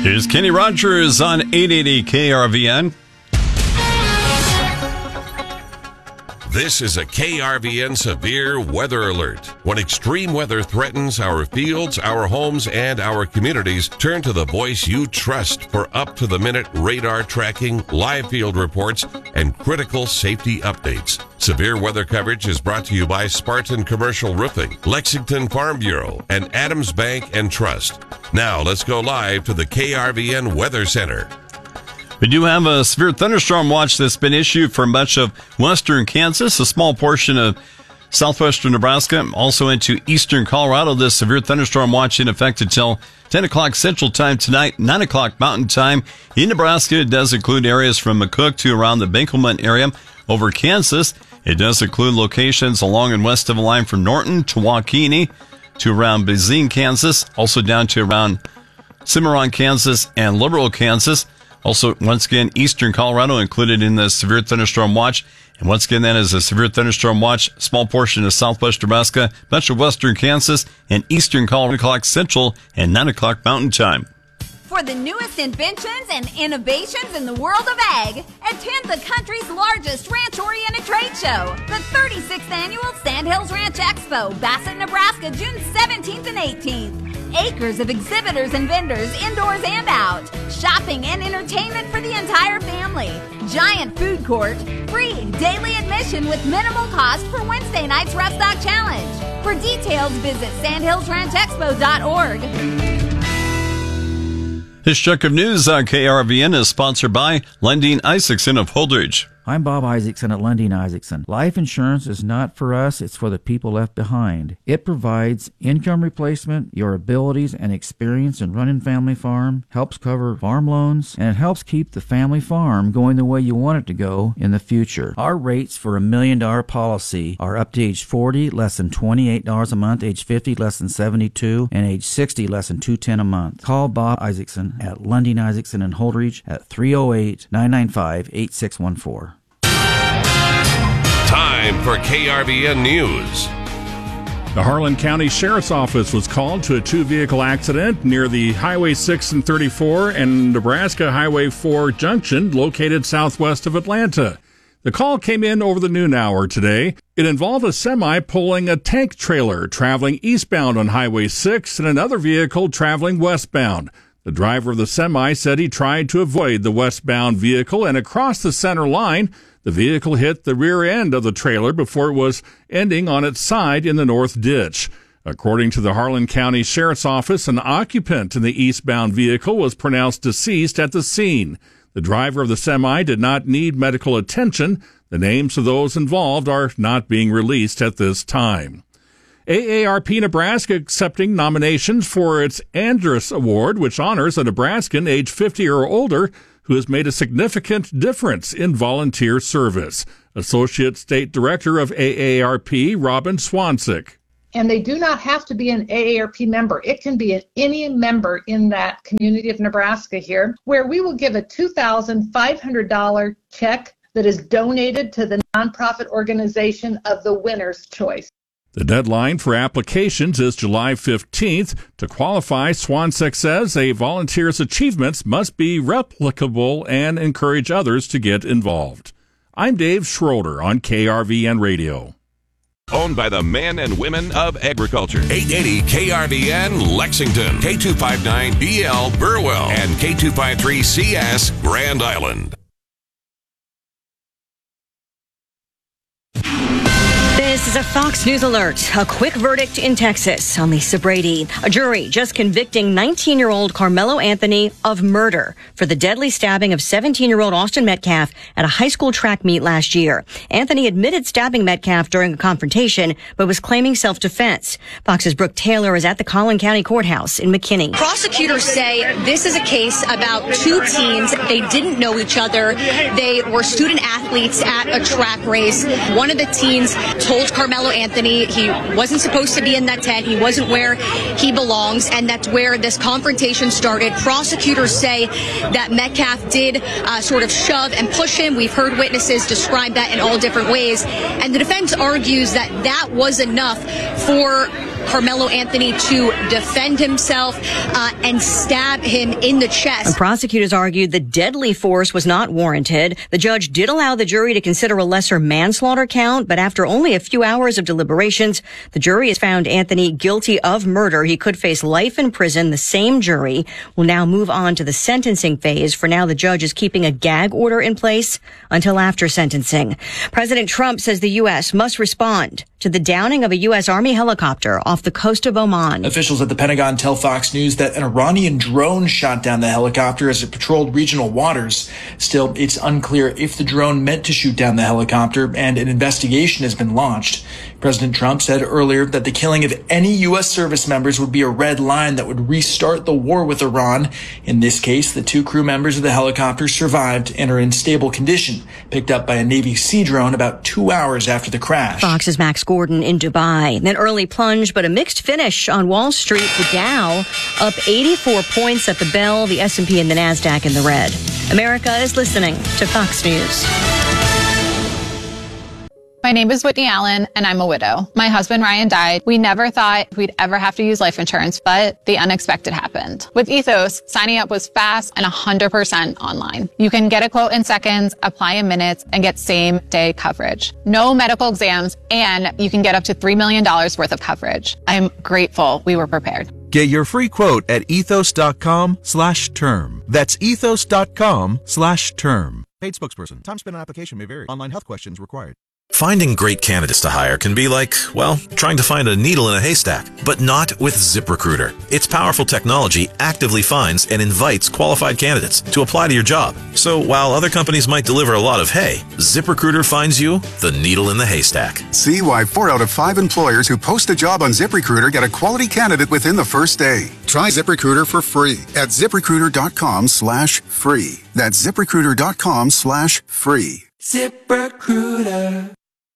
Here's Kenny Rogers on 880 KRVN. This is a KRVN severe weather alert. When extreme weather threatens our fields, our homes, and our communities, turn to the voice you trust for up-to-the-minute radar tracking, live field reports, and critical safety updates. Severe weather coverage is brought to you by Spartan Commercial Roofing, Lexington Farm Bureau, and Adams Bank and Trust. Now let's go live to the KRVN Weather Center. We do have a severe thunderstorm watch that's been issued for much of western Kansas, a small portion of southwestern Nebraska, also into eastern Colorado. This severe thunderstorm watch in effect until 10 o'clock Central Time tonight, 9 o'clock Mountain Time. In Nebraska, it does include areas from McCook to around the Benkelman area. Over Kansas, it does include locations along and west of the line from Norton to Waukene to around Bazine, Kansas, also down to around Cimarron, Kansas, and Liberal, Kansas. Also, once again, eastern Colorado included in the severe thunderstorm watch. And once again, that is a severe thunderstorm watch, small portion of southwest Nebraska, much of western Kansas, and eastern Colorado, 9 o'clock Central and 9 o'clock Mountain Time. For the newest inventions and innovations in the world of ag, attend the country's largest ranch-oriented trade show, the 36th Annual Sandhills Ranch Expo, Bassett, Nebraska, June 17th and 18th. Acres of exhibitors and vendors indoors and out. Shopping and entertainment for the entire family. Giant food court. Free daily admission with minimal cost for Wednesday night's Rough Stock Challenge. For details, visit sandhillsranchexpo.org. This chunk of news on KRVN is sponsored by Lundin Isaacson of Holdridge. I'm Bob Isaacson at Lundin Isaacson. Life insurance is not for us, it's for the people left behind. It provides income replacement, your abilities and experience in running family farm, helps cover farm loans, and it helps keep the family farm going the way you want it to go in the future. Our rates for $1 million policy are up to age 40, less than $28 a month, age 50, less than $72, and age 60, less than $210 a month. Call Bob Isaacson at Lundin Isaacson in Holdridge at 308-995-8614. Time for KRVN News. The Harlan County Sheriff's Office was called to a two-vehicle accident near the Highway 6 and 34 and Nebraska Highway 4 junction located southwest of Atlanta. The call came in over the noon hour today. It involved a semi pulling a tank trailer traveling eastbound on Highway 6 and another vehicle traveling westbound. The driver of the semi said he tried to avoid the westbound vehicle, and across the center line, the vehicle hit the rear end of the trailer before it was ending on its side in the north ditch. According to the Harlan County Sheriff's Office, an occupant in the eastbound vehicle was pronounced deceased at the scene. The driver of the semi did not need medical attention. The names of those involved are not being released at this time. AARP Nebraska accepting nominations for its Andrus Award, which honors a Nebraskan age 50 or older who has made a significant difference in volunteer service. Associate State Director of AARP, Robin Swansik. And they do not have to be an AARP member. It can be any member in that community of Nebraska here, where we will give a $2,500 check that is donated to the nonprofit organization of the winner's choice. The deadline for applications is July 15th. To qualify, Swansek says a volunteer's achievements must be replicable and encourage others to get involved. I'm Dave Schroeder on KRVN Radio. Owned by the men and women of agriculture. 880 KRVN Lexington, K259BL Burwell, and K253CS Grand Island. This is a Fox News alert. A quick verdict in Texas on Lisa Brady. A jury just convicting 19-year-old Carmelo Anthony of murder for the deadly stabbing of 17-year-old Austin Metcalf at a high school track meet last year. Anthony admitted stabbing Metcalf during a confrontation, but was claiming self-defense. Fox's Brooke Taylor is at the Collin County Courthouse in McKinney. Prosecutors say this is a case about two teens. They didn't know each other. They were student athletes at a track race. One of the teens told Carmelo Anthony he wasn't supposed to be in that tent. He wasn't where he belongs, and that's where this confrontation started. Prosecutors say that Metcalf did sort of shove and push him. We've heard witnesses describe that in all different ways, and the defense argues that that was enough for Carmelo Anthony to defend himself and stab him in the chest. And prosecutors argued the deadly force was not warranted. The judge did allow the jury to consider a lesser manslaughter count, but after only a few hours of deliberations, the jury has found Anthony guilty of murder. He could face life in prison. The same jury will now move on to the sentencing phase. For now, the judge is keeping a gag order in place until after sentencing. President Trump says the U.S. must respond to the downing of a U.S. Army helicopter off the coast of Oman. Officials at the Pentagon tell Fox News that an Iranian drone shot down the helicopter as it patrolled regional waters. Still, it's unclear if the drone meant to shoot down the helicopter, and an investigation has been launched. President Trump said earlier that the killing of any U.S. service members would be a red line that would restart the war with Iran. In this case, the 2 crew members of the helicopter survived and are in stable condition, picked up by a Navy Sea drone about 2 hours after the crash. Fox's Max Gordon in Dubai. An early plunge, but a mixed finish on Wall Street. The Dow up 84 points at the bell, the S&P and the NASDAQ in the red. America is listening to Fox News. My name is Whitney Allen, and I'm a widow. My husband, Ryan, died. We never thought we'd ever have to use life insurance, but the unexpected happened. With Ethos, signing up was fast and 100% online. You can get a quote in seconds, apply in minutes, and get same-day coverage. No medical exams, and you can get up to $3 million worth of coverage. I'm grateful we were prepared. Get your free quote at ethos.com/term. That's ethos.com/term. Paid spokesperson. Time spent on application may vary. Online health questions required. Finding great candidates to hire can be like, well, trying to find a needle in a haystack, but not with ZipRecruiter. Its powerful technology actively finds and invites qualified candidates to apply to your job. So while other companies might deliver a lot of hay, ZipRecruiter finds you the needle in the haystack. See why 4 out of 5 employers who post a job on ZipRecruiter get a quality candidate within the first day. Try ZipRecruiter for free at ZipRecruiter.com/free. That's ZipRecruiter.com/free. ZipRecruiter.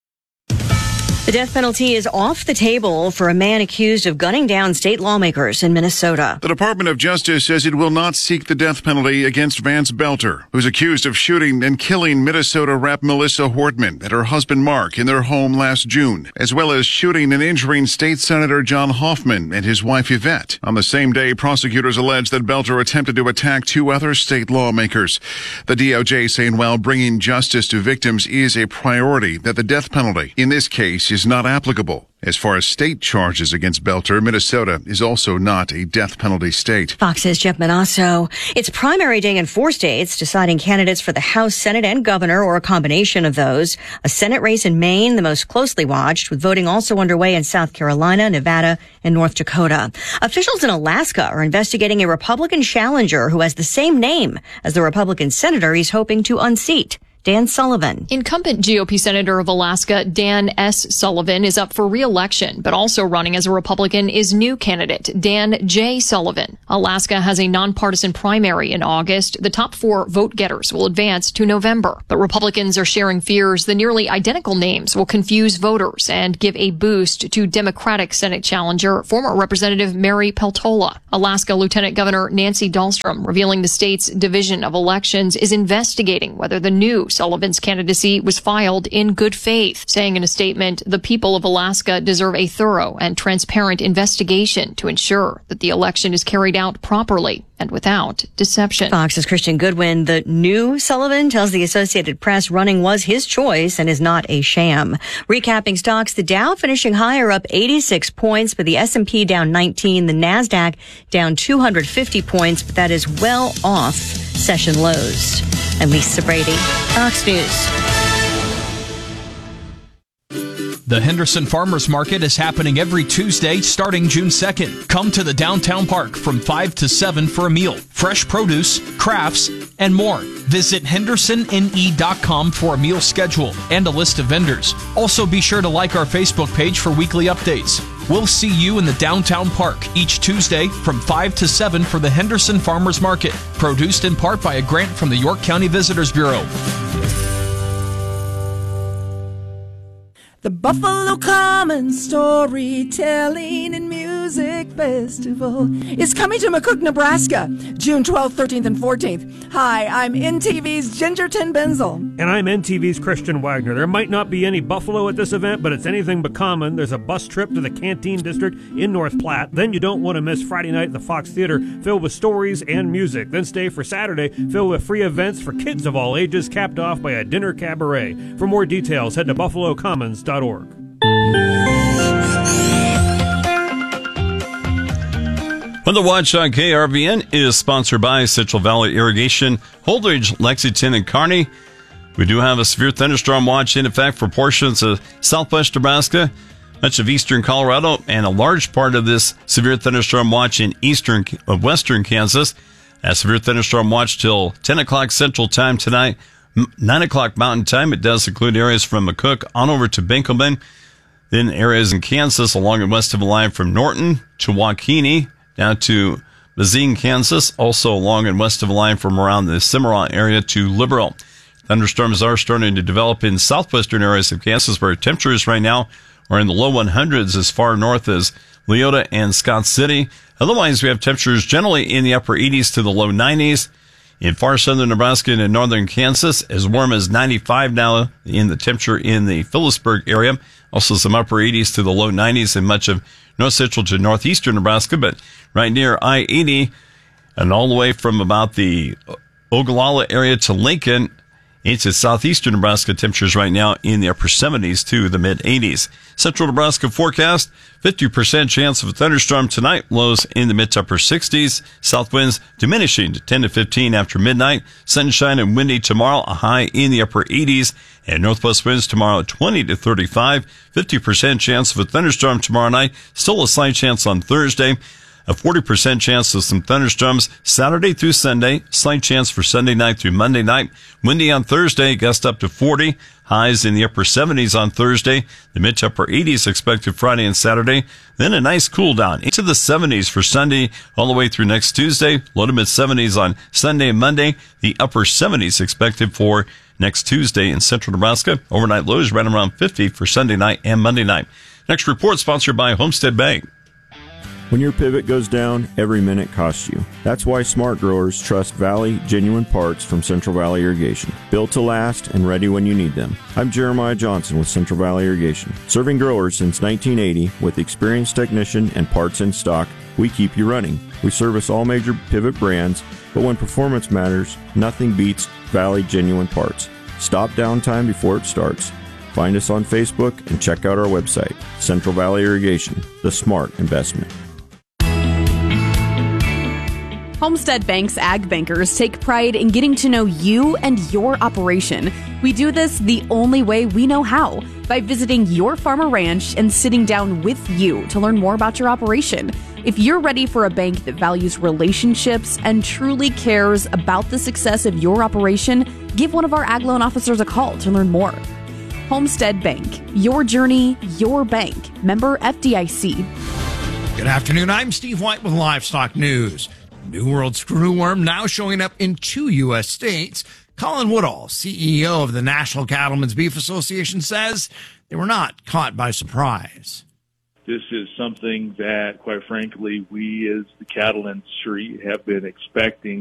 The death penalty is off the table for a man accused of gunning down state lawmakers in Minnesota. The Department of Justice says it will not seek the death penalty against Vance Belter, who's accused of shooting and killing Minnesota Rep. Melissa Hortman and her husband Mark in their home last June, as well as shooting and injuring State Senator John Hoffman and his wife Yvette. On the same day, prosecutors allege that Belter attempted to attack 2 other state lawmakers. The DOJ saying while bringing justice to victims is a priority, that the death penalty in this case is not applicable. As far as state charges against Belter, Minnesota is also not a death penalty state. Fox's Jeff Manasso. It's primary day in 4 states, deciding candidates for the House, Senate, and governor, or a combination of those. A Senate race in Maine, the most closely watched, with voting also underway in South Carolina, Nevada, and North Dakota. Officials in Alaska are investigating a Republican challenger who has the same name as the Republican senator he's hoping to unseat. Dan Sullivan. Incumbent GOP Senator of Alaska, Dan S. Sullivan, is up for re-election, but also running as a Republican is new candidate, Dan J. Sullivan. Alaska has a nonpartisan primary in August. The top 4 vote-getters will advance to November. But Republicans are sharing fears the nearly identical names will confuse voters and give a boost to Democratic Senate challenger, former Representative Mary Peltola. Alaska Lieutenant Governor Nancy Dahlstrom, revealing the state's Division of Elections is investigating whether the new Sullivan's candidacy was filed in good faith, saying in a statement, the people of Alaska deserve a thorough and transparent investigation to ensure that the election is carried out properly and without deception. Fox's Christian Goodwin. The new Sullivan tells the Associated Press running was his choice and is not a sham. Recapping stocks, the Dow finishing higher, up 86 points, but the S&P down 19, the NASDAQ down 250 points, but that is well off session lows. I'm Lisa Brady, Fox News. The Henderson Farmers Market is happening every Tuesday starting June 2nd. Come to the downtown park from 5 to 7 for a meal, fresh produce, crafts, and more. Visit hendersonne.com for a meal schedule and a list of vendors. Also be sure to like our Facebook page for weekly updates. We'll see you in the downtown park each Tuesday from 5 to 7 for the Henderson Farmers Market, produced in part by a grant from the York County Visitors Bureau. The Buffalo Commons Storytelling and Music Festival is coming to McCook, Nebraska, June 12th, 13th, and 14th. Hi, I'm NTV's Gingerton Benzel. And I'm NTV's Christian Wagner. There might not be any buffalo at this event, but it's anything but common. There's a bus trip to the Canteen District in North Platte. Then you don't want to miss Friday night at the Fox Theater, filled with stories and music. Then stay for Saturday, filled with free events for kids of all ages, capped off by a dinner cabaret. For more details, head to buffalocommons.org. Weather Watch on KRVN is sponsored by Central Valley Irrigation, Holdridge, Lexington, and Kearney. We do have a severe thunderstorm watch in effect for portions of southwest Nebraska, much of eastern Colorado, and a large part of this severe thunderstorm watch in western Kansas. A severe thunderstorm watch till 10 o'clock Central Time tonight, 9 o'clock Mountain Time. It does include areas from McCook on over to Benkelman, then areas in Kansas along and west of the line from Norton to Waukene, down to Bazine, Kansas, also along and west of the line from around the Cimarron area to Liberal. Thunderstorms are starting to develop in southwestern areas of Kansas, where temperatures right now are in the low 100s as far north as Leota and Scott City. Otherwise, we have temperatures generally in the upper 80s to the low 90s. In far southern Nebraska and in northern Kansas, as warm as 95 now in the temperature in the Phillipsburg area. Also some upper 80s to the low 90s in much of north central to northeastern Nebraska, but right near I-80 and all the way from about the Ogallala area to Lincoln into southeastern Nebraska, temperatures right now in the upper 70s to the mid 80s. Central Nebraska forecast, 50% chance of a thunderstorm tonight, lows in the mid to upper 60s. South winds diminishing to 10 to 15 after midnight. Sunshine and windy tomorrow, a high in the upper 80s. And northwest winds tomorrow, 20 to 35. 50% chance of a thunderstorm tomorrow night. Still a slight chance on Thursday. A 40% chance of some thunderstorms Saturday through Sunday. Slight chance for Sunday night through Monday night. Windy on Thursday, gust up to 40. Highs in the upper 70s on Thursday. The mid to upper 80s expected Friday and Saturday. Then a nice cool down into the 70s for Sunday all the way through next Tuesday. Low to mid 70s on Sunday and Monday. The upper 70s expected for next Tuesday in central Nebraska. Overnight lows right around 50 for Sunday night and Monday night. Next report sponsored by Homestead Bank. When your pivot goes down, every minute costs you. That's why smart growers trust Valley Genuine Parts from Central Valley Irrigation. Built to last and ready when you need them. I'm Jeremiah Johnson with Central Valley Irrigation. Serving growers since 1980 with experienced technician and parts in stock, we keep you running. We service all major pivot brands, but when performance matters, nothing beats Valley Genuine Parts. Stop downtime before it starts. Find us on Facebook and check out our website, Central Valley Irrigation, the smart investment. Homestead Bank's Ag Bankers take pride in getting to know you and your operation. We do this the only way we know how, by visiting your farm or ranch and sitting down with you to learn more about your operation. If you're ready for a bank that values relationships and truly cares about the success of your operation, give one of our Ag Loan officers a call to learn more. Homestead Bank, your journey, your bank. Member FDIC. Good afternoon, I'm Steve White with Livestock News. New World screwworm now showing up in 2 U.S. states. Colin Woodall, CEO of the National Cattlemen's Beef Association, says they were not caught by surprise. This is something that, quite frankly, we as the cattle industry have been expecting